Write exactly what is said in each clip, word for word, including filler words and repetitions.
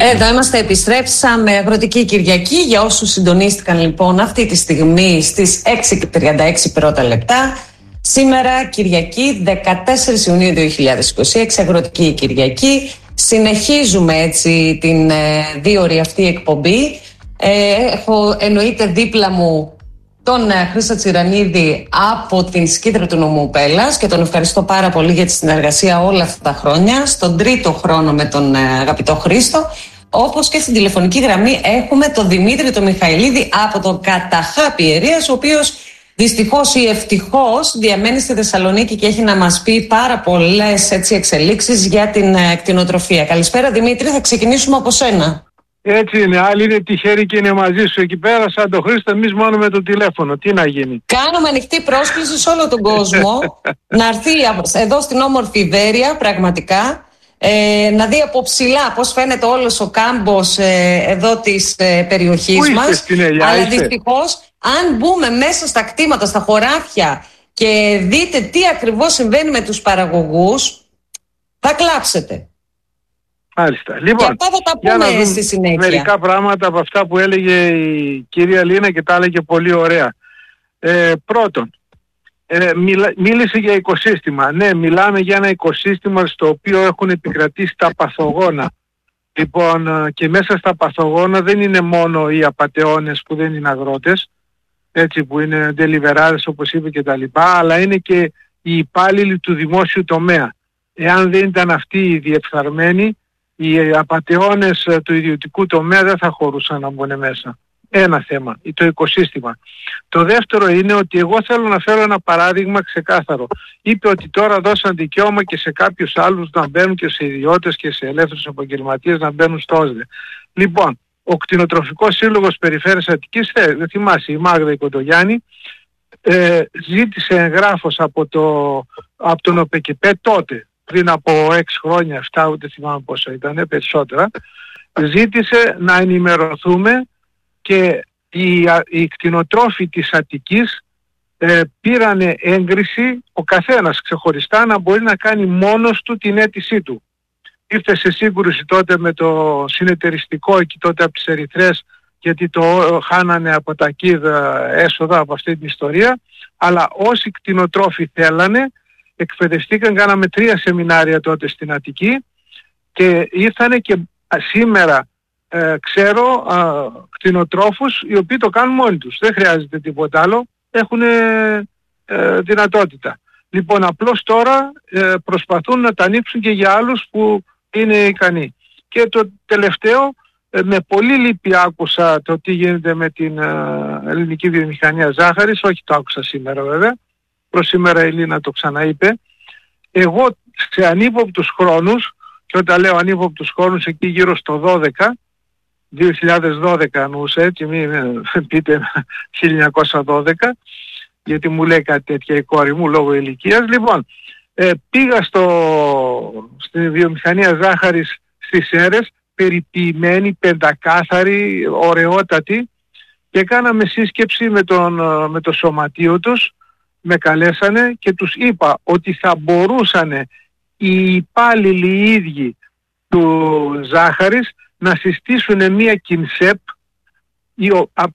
Εδώ είμαστε, επιστρέψαμε. Αγροτική Κυριακή. Για όσους συντονίστηκαν λοιπόν αυτή τη στιγμή στις έξι και τριάντα έξι πρώτα λεπτά. Σήμερα Κυριακή δεκατέσσερις Ιουνίου δύο χιλιάδες είκοσι έξι, Αγροτική Κυριακή. Συνεχίζουμε έτσι την ε, δίωρη αυτή εκπομπή. Ε, έχω εννοείται δίπλα μου τον ε, Χρήστο Τσιρανίδη από την Σκύτρα του νομού Πέλλας και τον ευχαριστώ πάρα πολύ για τη συνεργασία όλα αυτά τα χρόνια. Στον τρίτο χρόνο με τον ε, αγαπητό Χρήστο. Όπως και στην τηλεφωνική γραμμή έχουμε τον Δημήτρη τον Μιχαηλίδη από το Καταχά Πιερίας, ο οποίος δυστυχώς ή ευτυχώς διαμένει στη Θεσσαλονίκη και έχει να μας πει πάρα πολλές έτσι, εξελίξεις για την ε, κτηνοτροφία. Καλησπέρα Δημήτρη, θα ξεκινήσουμε από σένα. Έτσι είναι, άλλοι είναι τυχεροί και είναι μαζί σου εκεί πέρα σαν το Χρήστο, εμείς μόνο με το τηλέφωνο. Τι να γίνει. Κάνουμε ανοιχτή πρόσκληση σε όλο τον κόσμο να έρθει εδώ στην όμορφη Ιβέρεια πραγματικά, ε, να δει από ψηλά πώς φαίνεται όλος ο κάμπος ε, εδώ της ε, περιοχής Πού μας. Είστε, στην Ελιά, αλλά είστε. Δυστυχώς αν μπούμε μέσα στα κτήματα, στα χωράφια και δείτε τι ακριβώς συμβαίνει με τους παραγωγούς, θα κλάψετε. Μάλιστα. Λοιπόν, και αυτά θα τα πούμε στη συνέχεια. Μερικά πράγματα από αυτά που έλεγε η κυρία Λίνα και τα έλεγε πολύ ωραία. Ε, πρώτον, ε, μιλα, μίλησε για οικοσύστημα. Ναι, μιλάμε για ένα οικοσύστημα στο οποίο έχουν επικρατήσει τα παθογόνα. Λοιπόν, και μέσα στα παθογόνα δεν είναι μόνο οι απατεώνες που δεν είναι αγρότες, έτσι, που είναι ντελιβεράδες όπως είπε και τα λοιπά, αλλά είναι και οι υπάλληλοι του δημόσιου τομέα. Εάν δεν ήταν αυτοί οι διεφθαρμένοι, οι απατεώνες του ιδιωτικού τομέα δεν θα χωρούσαν να μπουν μέσα. Ένα θέμα, το οικοσύστημα. Το δεύτερο είναι ότι εγώ θέλω να φέρω ένα παράδειγμα ξεκάθαρο. Είπε ότι τώρα δώσαν δικαίωμα και σε κάποιους άλλους να μπαίνουν και σε ιδιώτες και σε ελεύθερους επαγγελματίες να μπαίνουν στο ΩΣΔΕ. Λοιπόν, ο Κτηνοτροφικός Σύλλογος Περιφέρειας Αττικής, δεν θυμάσαι, η Μάγδα η Κοντογιάννη, ε, ζήτησε εγγράφος από, το, από τον ΟΠΕΚΕΠΕ τότε, πριν από έξι χρόνια, εφτά, ούτε θυμάμαι πόσα ήταν, περισσότερα, ζήτησε να ενημερωθούμε και οι, οι κτηνοτρόφοι της Αττικής ε, πήρανε έγκριση ο καθένας ξεχωριστά να μπορεί να κάνει μόνος του την αίτησή του. Ήρθε σε σύγκρουση τότε με το συνεταιριστικό εκεί τότε από τις Ερυθρές, γιατί το χάνανε από τα κίδα έσοδα από αυτή την ιστορία, αλλά όσοι κτηνοτρόφοι θέλανε εκπαιδευτήκαν, κάναμε τρία σεμινάρια τότε στην Αττική και ήρθανε και σήμερα ε, ξέρω ε, κτηνοτρόφους οι οποίοι το κάνουν μόνοι τους. Δεν χρειάζεται τίποτα άλλο, έχουν ε, δυνατότητα. Λοιπόν, απλώς τώρα ε, προσπαθούν να τα ανοίξουν και για άλλους που είναι ικανοί. Και το τελευταίο, ε, με πολύ λύπη άκουσα το τι γίνεται με την ε, ελληνική βιομηχανία ζάχαρης, όχι το άκουσα σήμερα βέβαια, προς σήμερα η Λίνα το ξαναείπε. Εγώ σε ανύποπτους χρόνους, και όταν λέω ανύποπτους χρόνους εκεί γύρω στο δώδεκα, δύο χιλιάδες δώδεκα εννοούσα, έτσι μην πείτε χίλια εννιακόσια δώδεκα, γιατί μου λέει κάτι τέτοια η κόρη μου λόγω ηλικίας. Λοιπόν, ε, πήγα στο, στη βιομηχανία ζάχαρης στις Σέρρες, περιποιημένη, πεντακάθαρη, ωραιότατη, και κάναμε σύσκεψη με, τον, με το σωματείο τους, με καλέσανε και τους είπα ότι θα μπορούσαν οι υπάλληλοι οι ίδιοι του ζάχαρης να συστήσουν μια κινσέπ η,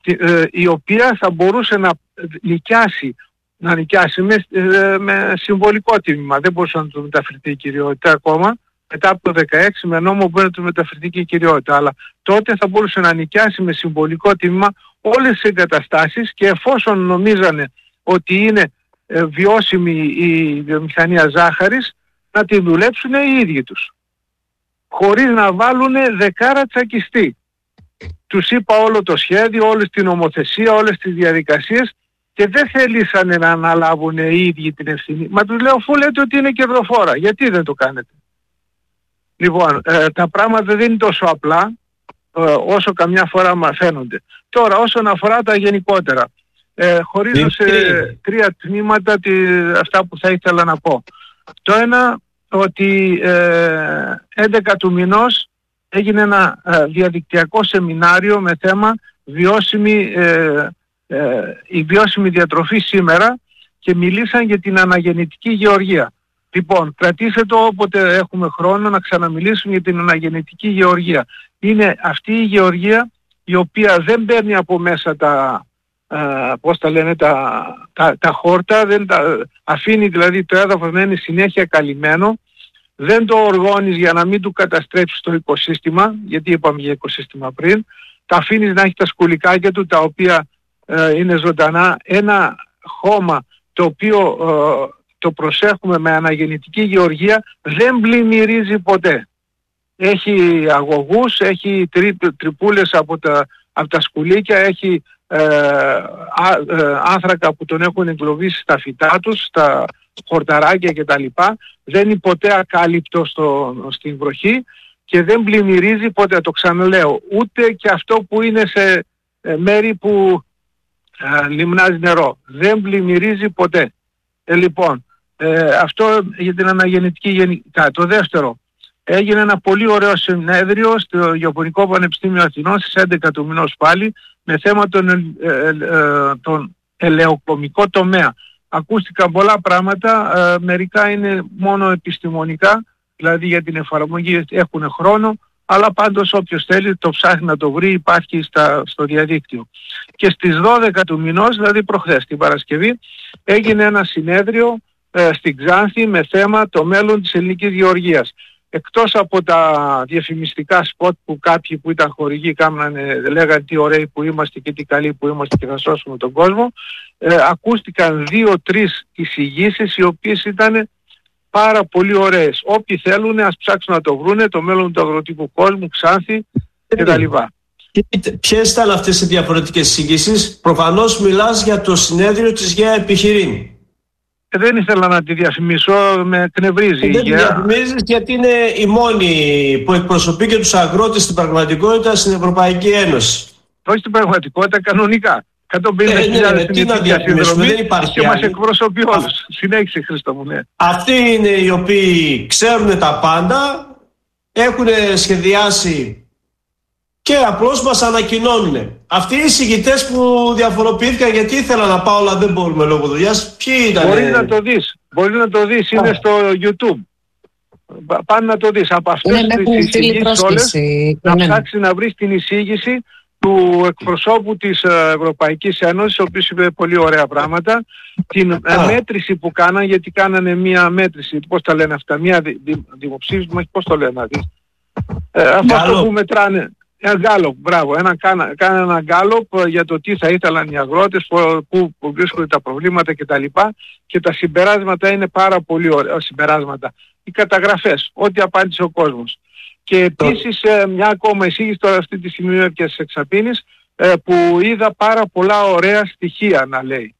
η οποία θα μπορούσε να νοικιάσει, να νοικιάσει με, με συμβολικό τίμημα. Δεν μπορούσε να του μεταφερθεί η κυριότητα ακόμα. Μετά από το δεκαέξι με νόμο μπορεί να του μεταφερθεί και η κυριότητα. Αλλά τότε θα μπορούσε να νοικιάσει με συμβολικό τίμημα όλες τις εγκαταστάσεις και εφόσον νομίζανε ότι είναι ε, βιώσιμη η βιομηχανία ζάχαρης, να τη δουλέψουν οι ίδιοι τους. Χωρίς να βάλουν δεκάρα τσακιστή. Τους είπα όλο το σχέδιο, όλη την νομοθεσία, όλες τις διαδικασίες και δεν θέλησαν να αναλάβουν οι ίδιοι την ευθύνη. Μα τους λέω, αφού λέτε ότι είναι κερδοφόρα, γιατί δεν το κάνετε? Λοιπόν, ε, τα πράγματα δεν είναι τόσο απλά ε, όσο καμιά φορά μαθαίνονται. Τώρα, όσον αφορά τα γενικότερα, ε, χωρίζω σε τρία τμήματα τη, αυτά που θα ήθελα να πω. Το ένα, ότι ε, έντεκα του μηνός έγινε ένα ε, διαδικτυακό σεμινάριο με θέμα βιώσιμη, ε, ε, η βιώσιμη διατροφή σήμερα και μιλήσαν για την αναγεννητική γεωργία. Λοιπόν, κρατήστε το όποτε έχουμε χρόνο να ξαναμιλήσουμε για την αναγεννητική γεωργία. Είναι αυτή η γεωργία η οποία δεν παίρνει από μέσα τα, α, πώς τα λένε, τα, τα, τα χόρτα, δεν τα, αφήνει δηλαδή το έδαφος να είναι συνέχεια καλυμμένο, δεν το οργώνεις για να μην του καταστρέψεις το οικοσύστημα, γιατί είπαμε για οικοσύστημα πριν, τα αφήνεις να έχει τα σκουλικάκια του, τα οποία ε, είναι ζωντανά, ένα χώμα το οποίο ε, το προσέχουμε με αναγεννητική γεωργία, δεν πλημμυρίζει ποτέ. Έχει αγωγούς, έχει τρι, τρυπούλες από τα, από τα σκουλίκια, έχει ε, α, ε, άνθρακα που τον έχουν εγκλωβίσει στα φυτά τους, στα χορταράκια κτλ. Δεν είναι ποτέ ακάλυπτο στο, στην βροχή και δεν πλημμυρίζει ποτέ, το ξαναλέω, ούτε και αυτό που είναι σε ε, μέρη που ε, λιμνάζει νερό. Δεν πλημμυρίζει ποτέ. Ε, λοιπόν, ε, αυτό για την αναγεννητική γενικά. Το δεύτερο, έγινε ένα πολύ ωραίο συνέδριο στο Γεωπονικό Πανεπιστήμιο Αθηνών στις έντεκα του μηνός πάλι με θέμα τον, ε, ε, ε, τον ελαιοκομικό τομέα. Ακούστηκαν πολλά πράγματα, ε, μερικά είναι μόνο επιστημονικά, δηλαδή για την εφαρμογή έχουν χρόνο, αλλά πάντως όποιος θέλει το ψάχνει να το βρει, υπάρχει στα, στο διαδίκτυο. Και στις δώδεκα του μηνός, δηλαδή προχθές την Παρασκευή, έγινε ένα συνέδριο ε, στην Ξάνθη με θέμα το μέλλον της ελληνικής γεωργίας. Εκτός από τα διαφημιστικά σποτ που κάποιοι που ήταν χορηγοί κάμνανε, λέγανε τι ωραίοι που είμαστε και τι καλοί που είμαστε και θα σώσουμε τον κόσμο, ε, ακούστηκαν δύο-τρεις εισηγήσεις οι οποίες ήταν πάρα πολύ ωραίες. Όποιοι θέλουν ας ψάξουν να το βρούνε, το μέλλον του αγροτικού κόσμου, Ξάνθη κτλ. Ποιες ήταν αυτές οι διαφορετικές εισηγήσεις? Προφανώς μιλάς για το συνέδριο της ΓΕΑ Επιχειρήν. Ε, δεν ήθελα να τη διαφημίσω, με εκνευρίζει. Δεν τη διαφημίζεις γιατί είναι η μόνη που εκπροσωπεί και τους αγρότες στην πραγματικότητα στην Ευρωπαϊκή Ένωση. Όχι στην πραγματικότητα, κανονικά. εκατόν πενήντα χιλιάδες ε, ναι, ναι, ναι, τι να δεν υπάρχει και μας εκπροσωπεί όλους. Συνέχισε, Χρήστο μου, ναι. Αυτοί είναι οι οποίοι ξέρουν τα πάντα, έχουν σχεδιάσει και απλώς μας ανακοινώνουν. Αυτοί οι εισηγητές που διαφοροποιήθηκαν γιατί ήθελαν να πάω αλλά δεν μπορούμε λόγω δουλειάς, ποιοι ήταν? Μπορεί να το δεις, μπορεί να το δεις, είναι στο YouTube. Πάνε να το δεις. Από αυτές ναι, τις εισηγήσεις όλες, να ψάξεις να βρεις την εισήγηση του εκπροσώπου της Ευρωπαϊκής Ένωσης, ο οποίος είπε πολύ ωραία πράγματα, την Α. μέτρηση που κάναν, γιατί κάνανε μία μέτρηση, πώς τα λένε αυτά, μία δη, δη, δημοψήφισμα, πώς το λένε, ε, αυτό που μετράνε. Ένα γκάλοπ, μπράβο, ένα, κάνα, κάνα ένα γκάλοπ για το τι θα ήθελαν οι αγρότες, που, που, που βρίσκονται τα προβλήματα κτλ. Και τα συμπεράσματα είναι πάρα πολύ ωραία, συμπεράσματα. Οι καταγραφές, ό,τι απάντησε ο κόσμος. Και επίσης ε, μια ακόμα εισήγηση τώρα αυτή τη στιγμή έπιασε εξαπίνης, ε, που είδα πάρα πολλά ωραία στοιχεία να λέει.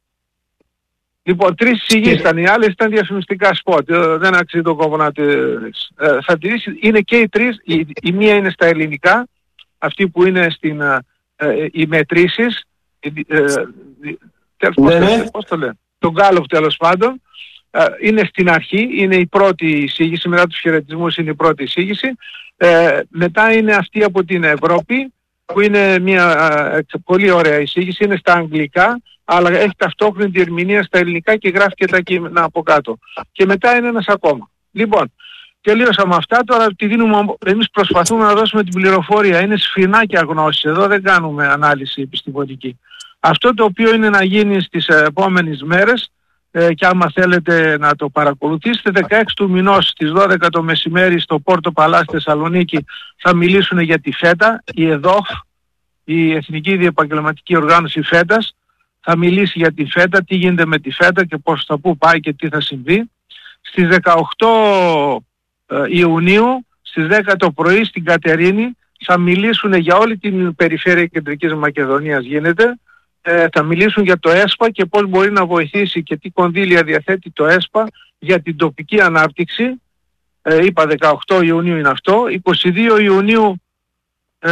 Λοιπόν, τρεις εισηγήσεις ήταν, οι άλλες ήταν διαφημιστικά σποτ, ε, δεν αξίζει τον κόπο να τις... Ε, θα τις είναι και οι τρεις, η, η μία είναι στα ελληνικά, αυτή που είναι στην, ε, ε, οι μετρήσεις, ε, ε, τέλος, ναι, πώς, ναι. πώς το λένε, τον Γκάλοπ τέλος πάντων, ε, είναι στην αρχή, είναι η πρώτη εισήγηση, μετά τους χαιρετισμούς είναι η πρώτη εισήγηση, ε, μετά είναι αυτή από την Ευρώπη, που είναι μια ε, πολύ ωραία εισήγηση, είναι στα αγγλικά, αλλά έχει ταυτόχρονη διερμηνία στα ελληνικά και γράφει και τα κείμενα από κάτω. Και μετά είναι ένας ακόμα. Λοιπόν, τελείωσα με αυτά, τώρα τη δίνουμε, εμείς προσπαθούμε να δώσουμε την πληροφορία. Είναι σφινάκια γνώσης, εδώ δεν κάνουμε ανάλυση επιστημονική. Αυτό το οποίο είναι να γίνει στις επόμενες μέρες, ε, και άμα θέλετε να το παρακολουθήσετε, δεκαέξι του μηνός στις δώδεκα το μεσημέρι στο Πόρτο Παλά στη Θεσσαλονίκη θα μιλήσουν για τη ΦΕΤΑ, η ΕΔΟΦ, η Εθνική Διεπαγγελματική Οργάνωση ΦΕΤΑς, θα μιλήσει για τη ΦΕΤΑ, τι γίνεται με τη ΦΕΤΑ και πώς θα πού πάει και τι θα συμβεί. Στις δεκαοκτώ Ιουνίου, στις δέκα το πρωί στην Κατερίνη, θα μιλήσουν για όλη την περιφέρεια Κεντρικής Μακεδονίας γίνεται, ε, θα μιλήσουν για το ΕΣΠΑ και πώς μπορεί να βοηθήσει και τι κονδύλια διαθέτει το ΕΣΠΑ για την τοπική ανάπτυξη. Ε, είπα δεκαοκτώ Ιουνίου είναι αυτό, είκοσι δύο Ιουνίου, ε,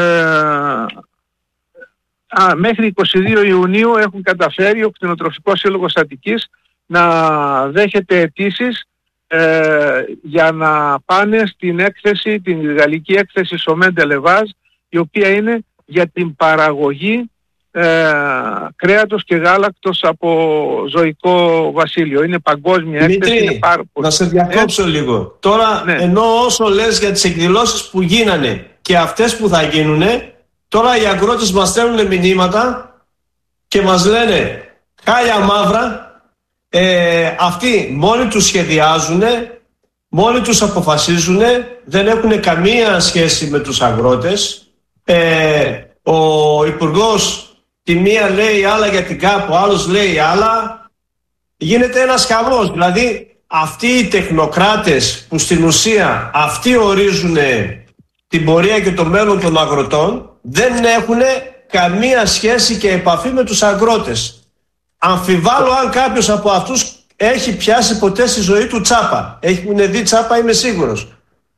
α, μέχρι είκοσι δύο Ιουνίου έχουν καταφέρει ο Κτηνοτροφικός Σύλλογος Αττικής να δέχεται αιτήσεις Ε, για να πάνε στην έκθεση, την γαλλική έκθεση Sommet d'Élevage, η οποία είναι για την παραγωγή ε, κρέατος και γάλακτος από ζωικό βασίλειο. Είναι παγκόσμια έκθεση. Δημήτρη, να σε διακόψω ε? λίγο. Τώρα, ναι. ενώ όσο λες για τις εκδηλώσεις που γίνανε και αυτές που θα γίνουνε, τώρα οι αγρότες μας στέλνουν μηνύματα και μας λένε χάλια μαύρα, ε, αυτοί μόνοι τους σχεδιάζουν, μόνοι τους αποφασίζουν, δεν έχουν καμία σχέση με τους αγρότες. Ε, ο υπουργός τη μία λέει άλλα για την ΚΑΠ, ο άλλος λέει άλλα. Γίνεται ένας χαμός. Δηλαδή αυτοί οι τεχνοκράτες που στην ουσία αυτοί ορίζουν την πορεία και το μέλλον των αγροτών δεν έχουν καμία σχέση και επαφή με τους αγρότες. Αμφιβάλλω αν κάποιος από αυτούς έχει πιάσει ποτέ στη ζωή του τσάπα. Έχουν δει τσάπα, είμαι σίγουρος.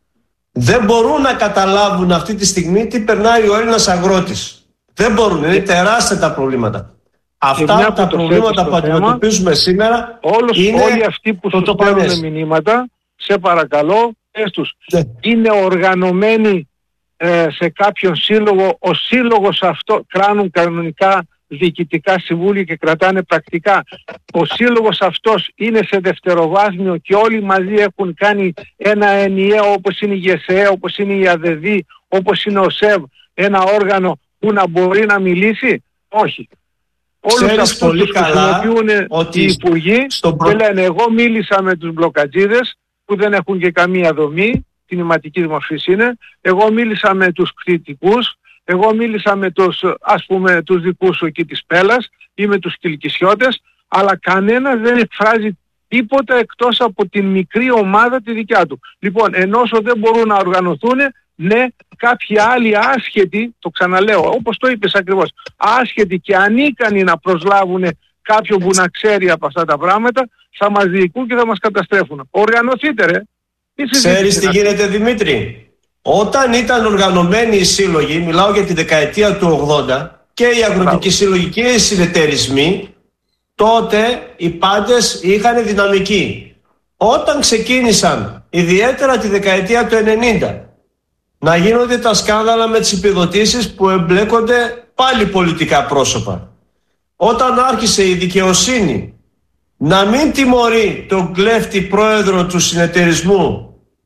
Δεν μπορούν να καταλάβουν αυτή τη στιγμή τι περνάει ο Έλληνας αγρότης. Δεν μπορούν, είναι τεράστια τα προβλήματα. Αυτά τα προβλήματα που αντιμετωπίζουμε σήμερα όλος, είναι όλοι αυτοί που σου στέλνουν μηνύματα, σε παρακαλώ, πες τους, yeah. είναι οργανωμένοι ε, σε κάποιον σύλλογο. Ο σύλλογος αυτό κράνουν κανονικά διοικητικά συμβούλια και κρατάνε πρακτικά. Ο σύλλογος αυτός είναι σε δευτεροβάθμιο και όλοι μαζί έχουν κάνει ένα ενιαίο, όπως είναι η ΓΕΣΕΕ, όπως είναι η ΑΔΔ, όπως είναι ο ΣΕΒ, ένα όργανο που να μπορεί να μιλήσει. Όχι. Όλους αυτούς πολύ τους χρησιμοποιούν ότι οι υπουργοί στο... και λένε εγώ μίλησα με τους μπλοκατζίδες που δεν έχουν και καμία δομή, κινηματική μορφής είναι, εγώ μίλησα με τους κριτικούς, εγώ μίλησα με τους, ας πούμε, τους δικούς σου εκεί της Πέλας ή με τους κιλκισιώτες, αλλά κανένας δεν εκφράζει τίποτα εκτός από την μικρή ομάδα τη δικιά του. Λοιπόν, ενώ δεν μπορούν να οργανωθούν, ναι, κάποιοι άλλοι άσχετοι, το ξαναλέω, όπως το είπες ακριβώς, άσχετοι και ανίκανοι να προσλάβουν κάποιον που να ξέρει από αυτά τα πράγματα, θα μας διοικούν και θα μας καταστρέφουν. Οργανωθείτε ρε. Ξέρεις τι γίνεται, Δημήτρη? Όταν ήταν οργανωμένοι οι σύλλογοι, μιλάω για τη δεκαετία του ογδόντα, και οι αγροτικοί σύλλογοι και οι συνεταιρισμοί, τότε οι πάντες είχαν δυναμική. Όταν ξεκίνησαν, ιδιαίτερα τη δεκαετία του ενενήντα, να γίνονται τα σκάνδαλα με τις επιδοτήσεις που εμπλέκονται πάλι πολιτικά πρόσωπα, όταν άρχισε η δικαιοσύνη να μην τιμωρεί τον κλέφτη πρόεδρο του συνεταιρισμού,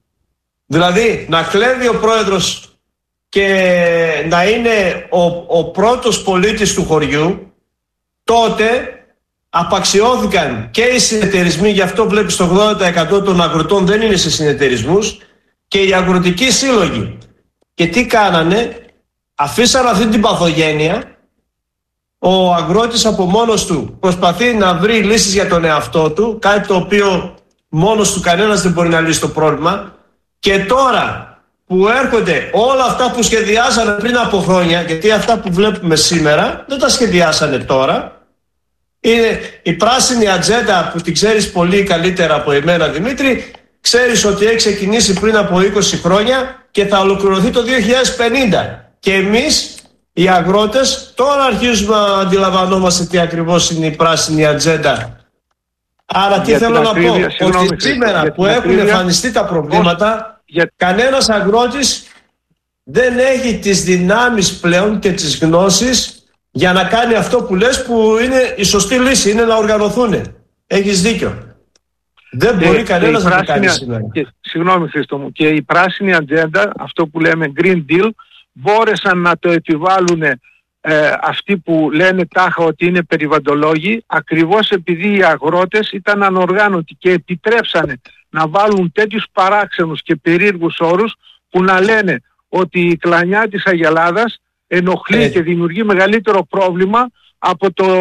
δηλαδή να κλέβει ο πρόεδρος και να είναι ο, ο πρώτος πολίτης του χωριού, τότε απαξιώθηκαν και οι συνεταιρισμοί. Γι' αυτό βλέπεις το ογδόντα τοις εκατό των αγροτών δεν είναι σε συνεταιρισμούς, και οι αγροτικοί σύλλογοι. Και τι κάνανε? Αφήσαν αυτή την παθογένεια. Ο αγρότης από μόνος του προσπαθεί να βρει λύσεις για τον εαυτό του, κάτι το οποίο μόνος του κανένας δεν μπορεί να λύσει το πρόβλημα. Και τώρα που έρχονται όλα αυτά που σχεδιάσανε πριν από χρόνια, γιατί αυτά που βλέπουμε σήμερα δεν τα σχεδιάσανε τώρα, είναι η πράσινη ατζέντα που την ξέρεις πολύ καλύτερα από εμένα, Δημήτρη. Ξέρεις ότι έχει ξεκινήσει πριν από είκοσι χρόνια και θα ολοκληρωθεί το δύο χιλιάδες πενήντα. Και εμείς οι αγρότες τώρα αρχίζουμε να αντιλαμβανόμαστε τι ακριβώς είναι η πράσινη ατζέντα. Άρα τι θέλω να πω, ότι σήμερα που έχουν εμφανιστεί τα προβλήματα, για... κανένας αγρότης δεν έχει τις δυνάμεις πλέον και τις γνώσεις για να κάνει αυτό που λες, που είναι η σωστή λύση, είναι να οργανωθούν. Έχεις δίκιο. Δεν μπορεί ε, κανένας να το κάνει σήμερα. Και, συγγνώμη Χρήστο μου, και η πράσινη ατζέντα, αυτό που λέμε Green Deal, μπόρεσαν να το επιβάλλουν ε, αυτοί που λένε τάχα ότι είναι περιβαλλοντολόγοι, ακριβώς επειδή οι αγρότες ήταν ανοργάνωτοι και επιτρέψανε να βάλουν τέτοιους παράξενους και περίεργους όρους που να λένε ότι η κλανιά της Αγελάδας ενοχλεί ε. και δημιουργεί μεγαλύτερο πρόβλημα από το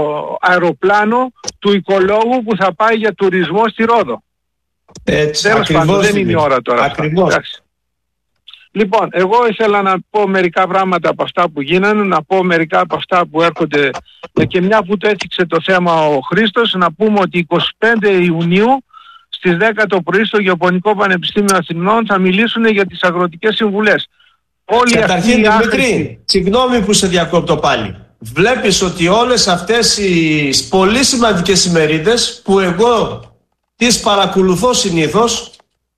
αεροπλάνο του οικολόγου που θα πάει για τουρισμό στη Ρόδο. Έτσι, ακριβώς, δεν είναι η ώρα τώρα. Ακριβώς. Λοιπόν, εγώ ήθελα να πω μερικά πράγματα από αυτά που γίνανε, να πω μερικά από αυτά που έρχονται, και μια που το έθιξε το θέμα ο Χρήστος, να πούμε ότι εικοστή πέμπτη Ιουνίου στις δέκα το πρωί στο Γεωπονικό Πανεπιστήμιο Αθηνών θα μιλήσουν για τις αγροτικές συμβουλές. Όλοι Καταρχήν, Δημήτρη, άχρηστοι... συγγνώμη που σε διακόπτω πάλι. Βλέπεις ότι όλες αυτές οι πολύ σημαντικές ημερίδες που εγώ τις παρακολουθώ συνήθως,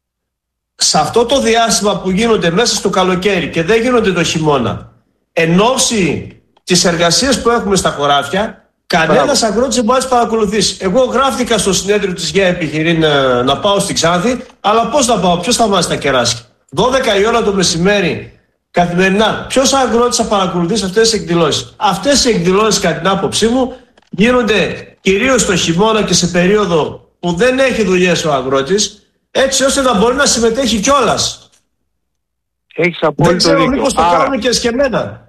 σε αυτό το διάστημα που γίνονται μέσα στο καλοκαίρι και δεν γίνονται το χειμώνα, εν ώψη τις εργασίες που έχουμε στα χωράφια, κανένας αγρότης δεν μπορεί να τις παρακολουθήσει. Εγώ γράφτηκα στο συνέδριο της ΓΕΑ Επιχειρήν να, να πάω στην Ξάνθη, αλλά πώς θα πάω, ποιος θα μάθει τα κεράσια. δώδεκα η ώρα το μεσημέρι, καθημερινά, ποιος αγρότης θα παρακολουθήσει αυτές τις εκδηλώσεις. Αυτές οι εκδηλώσεις, κατά την άποψή μου, γίνονται κυρίως το χειμώνα και σε περίοδο που δεν έχει δουλειές ο αγρότης, έτσι ώστε να μπορεί να συμμετέχει κιόλας. Έχεις απόλυτο δίκιο. δίκιο. Δεν ξέρω μήπως το κάνουν και εσκεμμένα.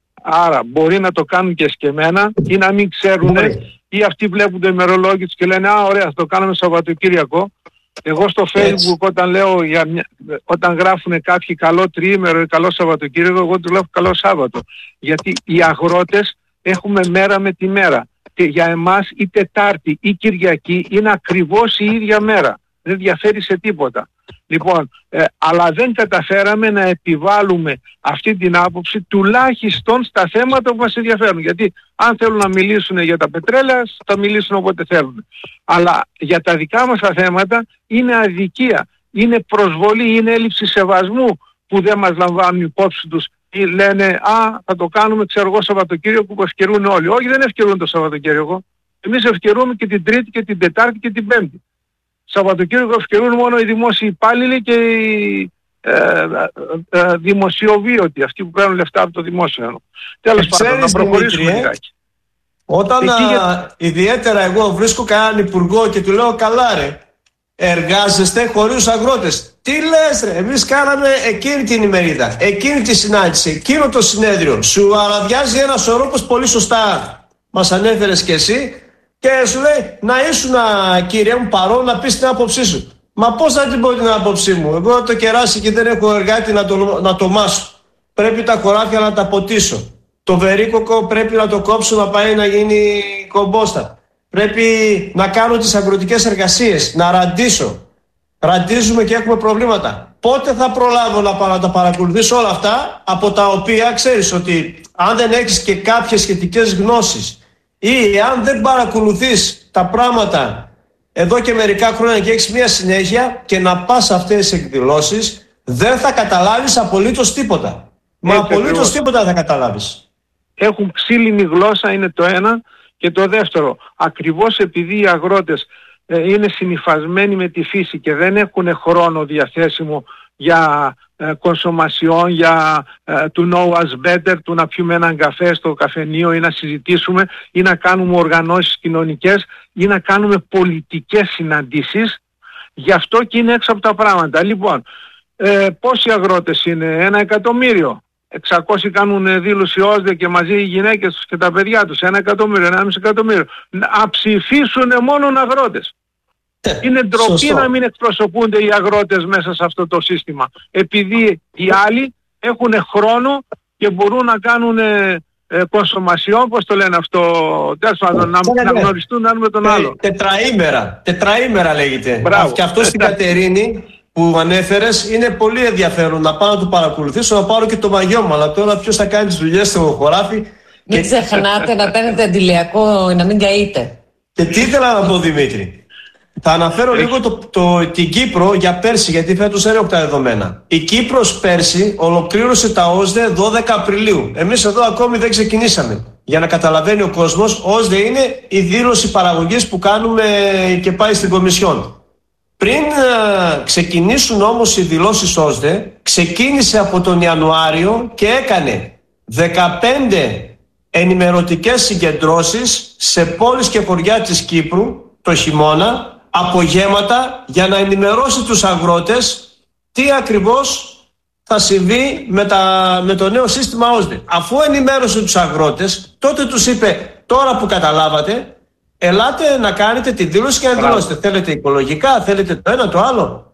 Άρα μπορεί να το κάνουν και εσκεμμένα ή να μην ξέρουν, ή αυτοί βλέπουν το ημερολόγιο τους και λένε «Α, ωραία, θα το κάνουμε Σαββατοκύριακο». Εγώ στο Facebook έτσι, όταν λέω για μια, όταν γράφουν κάποιοι καλό τριήμερο ή καλό Σαββατοκύριακο, εγώ τους λέω καλό Σάββατο. Γιατί οι αγρότες έχουμε μέρα με τη μέρα. Και για εμάς η Τετάρτη ή Κυριακή είναι ακριβώς η ίδια μέρα. Δεν διαφέρει σε τίποτα. Λοιπόν, ε, αλλά δεν καταφέραμε να επιβάλλουμε αυτή την άποψη τουλάχιστον στα θέματα που μας ενδιαφέρουν. Γιατί αν θέλουν να μιλήσουν για τα πετρέλαια, θα μιλήσουν όποτε θέλουν. Αλλά για τα δικά μας τα θέματα είναι αδικία, είναι προσβολή, είναι έλλειψη σεβασμού που δεν μας λαμβάνουν υπόψη τους ή λένε «Α, θα το κάνουμε, ξέρω εγώ, Σαββατοκύριακο που ευκαιρούν όλοι». Όχι, δεν ευκαιρούν το Σαββατοκύριακο. Εμείς ευκαιρούμε και την Τρίτη και την Τετάρτη και την Πέμπτη. Σαββατοκύριακο ευκαιρούν μόνο οι δημόσιοι υπάλληλοι και οι ε, ε, ε, δημοσιοβίωτοι, αυτοί που παίρνουν λεφτά από το δημόσιο. Τέλος πάντων, να προχωρήσουμε λιγάκι. Όταν για... ιδιαίτερα εγώ βρίσκω κανέναν υπουργό και του λέω «Καλά ρε, εργάζεστε χωρίς τους αγρότες». Τι λες ρε, εμείς κάναμε εκείνη την ημερίδα, εκείνη τη συνάντηση, εκείνο το συνέδριο. Σου αραδιάζει ένα σωρό, πως πολύ σωστά μας ανέφερες και εσύ, και σου λέει να ήσουν, κύριε μου, παρόν να πεις την άποψή σου. Μα πώς θα την πω την άποψή μου? Εγώ το κεράσι και δεν έχω εργάτη να το, να το μάσω. Πρέπει τα χωράφια να τα ποτίσω. Το βερίκοκο πρέπει να το κόψω να πάει να γίνει κομπόστα. Πρέπει να κάνω τις αγροτικές εργασίες, να ραντίσω. Ραντίζουμε και έχουμε προβλήματα. Πότε θα προλάβω να πάω να τα παρακολουθήσω όλα αυτά, από τα οποία ξέρεις ότι αν δεν έχεις και κάποιες σχετικές γνώσεις ή αν δεν παρακολουθείς τα πράγματα εδώ και μερικά χρόνια και έχεις μια συνέχεια και να πας σε αυτές τις εκδηλώσεις, δεν θα καταλάβεις απολύτως τίποτα. Μα έτσι, απολύτως ακριβώς. τίποτα θα καταλάβεις. Έχουν ξύλινη γλώσσα, είναι το ένα, και το δεύτερο, ακριβώς επειδή οι αγρότες ε, είναι συνυφασμένοι με τη φύση και δεν έχουν χρόνο διαθέσιμο για ε, κονσομασιόν, για ε, to know us better, του να πιούμε έναν καφέ στο καφενείο ή να συζητήσουμε ή να κάνουμε οργανώσεις κοινωνικές ή να κάνουμε πολιτικές συναντήσεις. Γι' αυτό και είναι έξω από τα πράγματα. Λοιπόν, ε, πόσοι αγρότες είναι? Ένα εκατομμύριο. εξακόσιοι κάνουν δήλωση ΟΣΔΕ και μαζί οι γυναίκες τους και τα παιδιά τους. Ένα εκατομμύριο, ένα μισή εκατομμύριο. Να ψηφίσουν μόνον αγρότες. Είναι ντροπή Σωστό. να μην εκπροσωπούνται οι αγρότες μέσα σε αυτό το σύστημα. Επειδή οι άλλοι έχουν χρόνο και μπορούν να κάνουν ε, ε, κονσομασιόν, πώς το λένε αυτό, τέλος πάντων, να, να γνωριστούν έναν με τον άλλο. Τετραήμερα, τετραήμερα λέγεται. Μπράβο. Και αυτό στην Κατερίνη που ανέφερες είναι πολύ ενδιαφέρον να πάω να το παρακολουθήσω, να πάρω και το μαγιό μου. Αλλά τώρα ποιος θα κάνει τις δουλειές στο χωράφι? Μην και... ξεχνάτε να παίρνετε αντιλιακό, να μην καείτε. Και τι ήθελα να πω, Δημήτρη. Θα αναφέρω λίγο το, το, την Κύπρο για πέρσι, γιατί φέτος δεν έχω τα δεδομένα. Η Κύπρος πέρσι ολοκλήρωσε τα ΟΣΔΕ δώδεκα Απριλίου. Εμείς εδώ ακόμη δεν ξεκινήσαμε. Για να καταλαβαίνει ο κόσμος, ΟΣΔΕ είναι η δήλωση παραγωγής που κάνουμε και πάει στην Κομισιόν. Πριν ε, ξεκινήσουν όμως οι δηλώσεις ΟΣΔΕ, ξεκίνησε από τον Ιανουάριο και έκανε δεκαπέντε ενημερωτικές συγκεντρώσεις σε πόλεις και χωριά της Κύπρου το χειμώνα, απογέματα, για να ενημερώσει τους αγρότες τι ακριβώς θα συμβεί με, τα, με το νέο σύστημα ΟΣΔΕ. Αφού ενημέρωσε τους αγρότες, τότε τους είπε τώρα που καταλάβατε, ελάτε να κάνετε τη δήλωση και να δηλώσετε. Θέλετε οικολογικά, θέλετε το ένα το άλλο.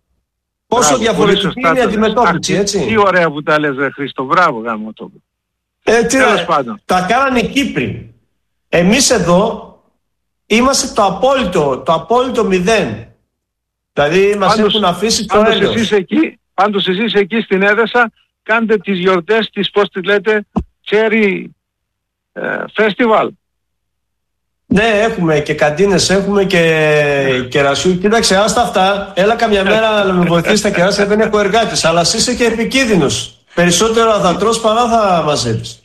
Πόσο Μπράβο, διαφορετική είναι η αντιμετώπιση, έτσι. Τι ωραία που τα λες, ρε Χρήστο. Μπράβο, γάμο το. Ε, τι, τα κάνανε οι Κύπροι. Εμείς εδώ είμαστε το απόλυτο, το απόλυτο μηδέν. Δηλαδή μας πάντως, έχουν αφήσει το έλεος. Εσείς εκεί, πάντως εσείς εκεί στην Έδεσα κάνετε τις γιορτές της, πώς τη λέτε, Cherry ε, Festival. Ναι, έχουμε και καντίνες, έχουμε και κερασιού. Κοίταξε, άστα αυτά. Έλα καμιά μέρα να με βοηθήσει τα κεράσια, δεν έχω εργάτες. Αλλά εσύ είσαι και επικίνδυνος. Περισσότερο θα τρως παρά θα μαζεύεις.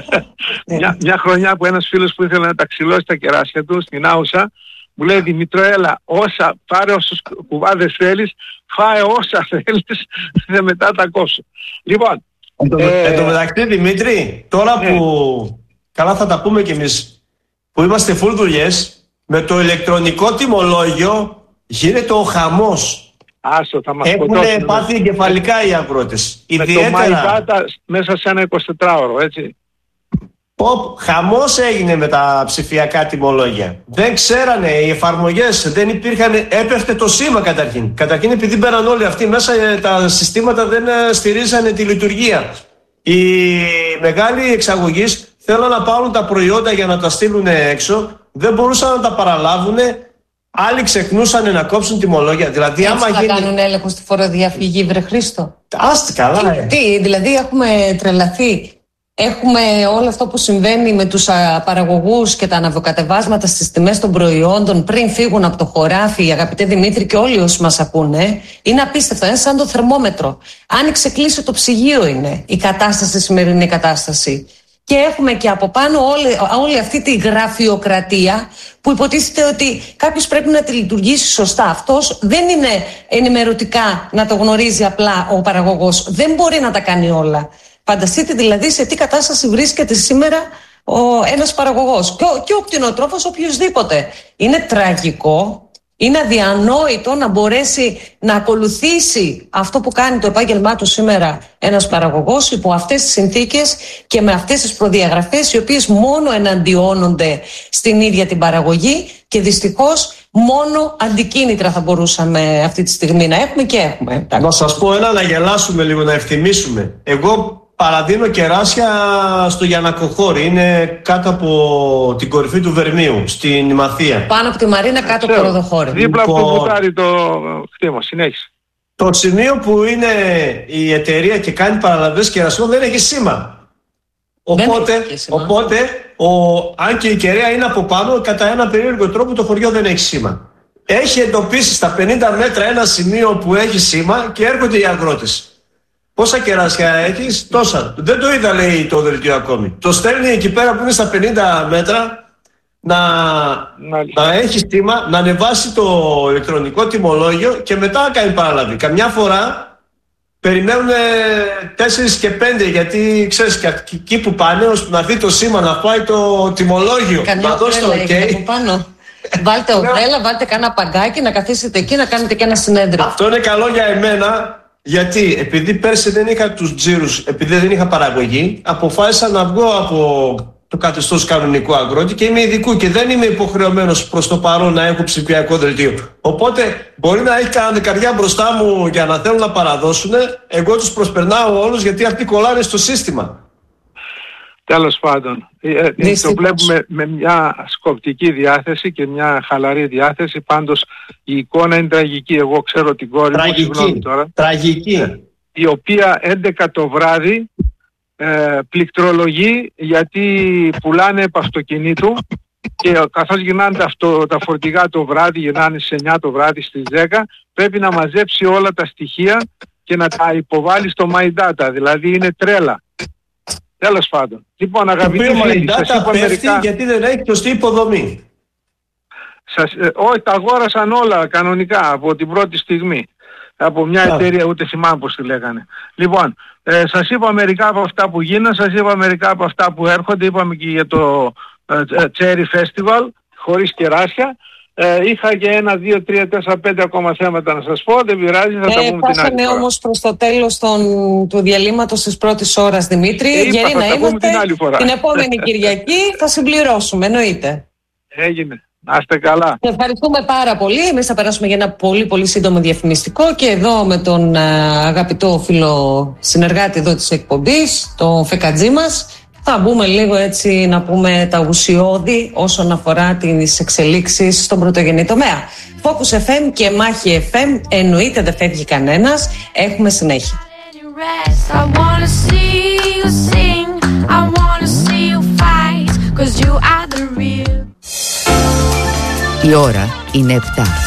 μια, μια χρονιά που ένας φίλος που ήθελε να τα ξυλώσει τα κεράσια του στην Άουσα, μου λέει Δημήτρο, έλα, όσα, πάρε όσους κουβάδες θέλεις, φάε όσα θέλεις, δε μετά τα κόψω. Λοιπόν, ε, εν τω μεταξύ Δημήτρη, τώρα ναι. που καλά θα τα πούμε κι εμείς, που είμαστε full δουλειές, με το ηλεκτρονικό τιμολόγιο γίνεται ο χαμός. Άσο, θα μας έχουν πάθει εγκεφαλικά οι αγρότες. Με ιδιαίτερα... το MyData μέσα σε ένα εικοσιτετράωρο, έτσι. Ποπ, χαμός έγινε με τα ψηφιακά τιμολόγια. Δεν ξέρανε οι εφαρμογές, δεν υπήρχαν, έπεφτε το σήμα καταρχήν. Καταρχήν επειδή μπαίναν όλοι αυτοί μέσα, τα συστήματα δεν στηρίζανε τη λειτουργία. Οι μεγάλοι εξαγωγείς θέλουν να πάρουν τα προϊόντα για να τα στείλουν έξω, δεν μπορούσαν να τα παραλάβουν. Άλλοι ξεχνούσαν να κόψουν τιμολόγια. Δηλαδή, έτσι άμα θα γίνει... κάνουν έλεγχο στη φοροδιαφυγή, βρε Χρήστο. Άστε καλά. Τι, ε. τι, δηλαδή έχουμε τρελαθεί. Έχουμε όλο αυτό που συμβαίνει με τους α, παραγωγούς και τα αναβοκατεβάσματα στις τιμές των προϊόντων πριν φύγουν από το χωράφι, αγαπητέ Δημήτρη, και όλοι όσοι μας ακούνε. Είναι απίστευτο, είναι σαν το θερμόμετρο. Άνοιξε, κλείσει το ψυγείο είναι η κατάσταση, η σημερινή κατάσταση. Και έχουμε και από πάνω όλη, όλη αυτή τη γραφειοκρατία που υποτίθεται ότι κάποιος πρέπει να τη λειτουργήσει σωστά. Αυτός δεν είναι ενημερωτικά να το γνωρίζει απλά ο παραγωγός. Δεν μπορεί να τα κάνει όλα. Φανταστείτε δηλαδή σε τι κατάσταση βρίσκεται σήμερα ο, ένας παραγωγός. Και ο, και ο κτηνοτρόφος οποιοσδήποτε. Είναι τραγικό. Είναι αδιανόητο να μπορέσει να ακολουθήσει αυτό που κάνει το επάγγελμά του σήμερα ένας παραγωγός υπό αυτές τις συνθήκες και με αυτές τις προδιαγραφές, οι οποίες μόνο εναντιώνονται στην ίδια την παραγωγή και δυστυχώς μόνο αντικίνητρα θα μπορούσαμε αυτή τη στιγμή να έχουμε και έχουμε. Να σας πω ένα, να γελάσουμε λίγο, να ευθυμίσουμε. Εγώ παραδίνω κεράσια στο Γιαννακοχώρι. Είναι κάτω από την κορυφή του Βερμίου, στην Μαθία. Πάνω από τη Μαρίνα, κάτω από το Ροδοχώρι. Δίπλα από το βουτάρι το κτήμα. Συνέχισε. Το σημείο που είναι η εταιρεία και κάνει παραλαβές κερασιών δεν έχει σήμα. Οπότε, σήμα. οπότε ο, αν και η κεραία είναι από πάνω, κατά ένα περίεργο τρόπο το χωριό δεν έχει σήμα. Έχει εντοπίσει στα πενήντα μέτρα ένα σημείο που έχει σήμα και έρχονται οι αγρότες. Πόσα κεράσια έχεις? Τόσα. Δεν το είδα, λέει, το δελτίο ακόμη. Το στέλνει εκεί πέρα που είναι στα πενήντα μέτρα να, να έχει στήμα, να ανεβάσει το ηλεκτρονικό τιμολόγιο και μετά να κάνει παραλαβή. Καμιά φορά περιμένουν τέσσερις και πέντε, γιατί ξέρεις, και εκεί που πάνε, ώστε να δει το σήμα, να πάει το τιμολόγιο. Καμιά να δώσει το ok. Πάνω. Βάλτε ομπρέλα, βάλτε κάνα παγκάκι, να καθίσετε εκεί να κάνετε και ένα συνέδριο. Αυτό είναι καλό για εμένα. Γιατί, επειδή πέρσι δεν είχα τους τζίρους, επειδή δεν είχα παραγωγή, αποφάσισα να βγω από το καθεστώς κανονικού αγρότη και είμαι ειδικού και δεν είμαι υποχρεωμένος προς το παρόν να έχω ψηφιακό δελτίο. Οπότε μπορεί να έχει κανένα δεκαριά μπροστά μου για να θέλουν να παραδώσουν, εγώ τους προσπερνάω όλους γιατί αυτοί κολλάνε στο σύστημα. Τέλος πάντων, ε, ε, το βλέπουμε με μια σκοπτική διάθεση και μια χαλαρή διάθεση. Πάντως η εικόνα είναι τραγική. Εγώ ξέρω την κόρη μου, συγγνώμη τώρα, τραγική, η οποία έντεκα το βράδυ ε, πληκτρολογεί γιατί πουλάνε επ' αυτοκινήτου και καθώς γυρνάνε τα, αυτο, τα φορτηγά το βράδυ, γυρνάνε στις εννιά το βράδυ, στις δέκα, πρέπει να μαζέψει όλα τα στοιχεία και να τα υποβάλει στο MyData. Δηλαδή είναι τρέλα. Τέλος πάντων. Λοιπόν, αγαπητοί φίλοι, σας είπα μερικά... γιατί δεν έχει σωστή υποδομή. Σας, ε, όχι, τα αγόρασαν όλα κανονικά από την πρώτη στιγμή. Από μια yeah. εταιρεία, ούτε θυμάμαι πώς τη λέγανε. Λοιπόν, ε, σας είπα μερικά από αυτά που γίνανε, σας είπα μερικά από αυτά που έρχονται. Είπαμε και για το ε, Cherry Festival, χωρίς κεράσια. Ε, είχα και ένα, δύο, τρία, τέσσερα, πέντε ακόμα θέματα να σας πω, δεν πειράζει, θα ε, τα πούμε την άλλη φορά. Όμως προς το τέλος των, του διαλύματος της πρώτης ώρας, Δημήτρη, ε, είπα, γεροί να είμαστε, την, την επόμενη Κυριακή θα συμπληρώσουμε, εννοείται. Έγινε. Να είστε καλά. Και ευχαριστούμε πάρα πολύ. Εμείς θα περάσουμε για ένα πολύ πολύ σύντομο διαφημιστικό και εδώ με τον α, αγαπητό φίλο συνεργάτη εδώ της εκπομπής, τον Φεκατζή μας, θα μπούμε λίγο έτσι να πούμε τα ουσιώδη όσον αφορά τις εξελίξεις στον πρωτογενή τομέα. Focus εφ εμ και Μάχη εφ εμ, εννοείται δεν φεύγει κανένας, έχουμε συνέχεια. Η ώρα είναι επτά.